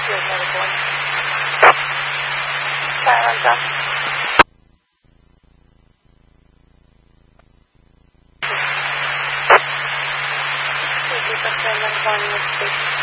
You're another one. Silence up. Hindi pa siya ng one mistake.